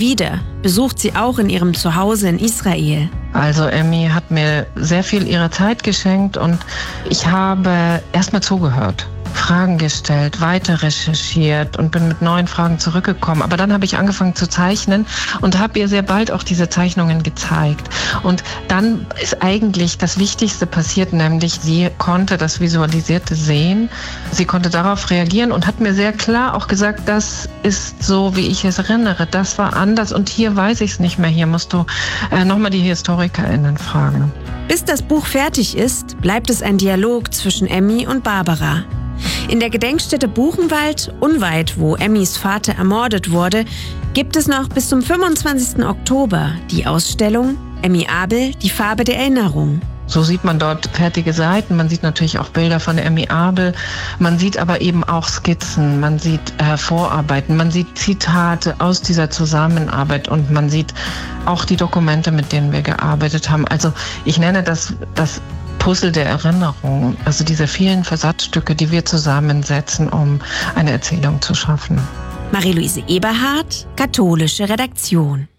wieder besucht sie auch in ihrem Zuhause in Israel. Also Emmy hat mir sehr viel ihrer Zeit geschenkt und ich habe erstmal zugehört, Fragen gestellt, weiter recherchiert und bin mit neuen Fragen zurückgekommen. Aber dann habe ich angefangen zu zeichnen und habe ihr sehr bald auch diese Zeichnungen gezeigt. Und dann ist eigentlich das Wichtigste passiert, nämlich sie konnte das Visualisierte sehen. Sie konnte darauf reagieren und hat mir sehr klar auch gesagt, das ist so, wie ich es erinnere. Das war anders und hier weiß ich es nicht mehr. Hier musst du nochmal die HistorikerInnen fragen. Bis das Buch fertig ist, bleibt es ein Dialog zwischen Emmy und Barbara. In der Gedenkstätte Buchenwald, unweit wo Emmys Vater ermordet wurde, gibt es noch bis zum 25. Oktober die Ausstellung Emmy Abel, die Farbe der Erinnerung. So sieht man dort fertige Seiten, man sieht natürlich auch Bilder von Emmy Abel, man sieht aber eben auch Skizzen, man sieht Vorarbeiten, man sieht Zitate aus dieser Zusammenarbeit und man sieht auch die Dokumente, mit denen wir gearbeitet haben. Also ich nenne das Puzzle der Erinnerung, also diese vielen Versatzstücke, die wir zusammensetzen, um eine Erzählung zu schaffen. Marie-Louise Eberhardt, Katholische Redaktion.